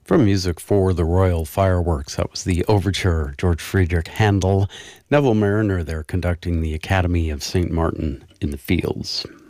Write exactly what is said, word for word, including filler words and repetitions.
From music for the Royal Fireworks, that was the overture, George Friedrich Handel, Neville Mariner there conducting the Academy of Saint Martin in the Fields.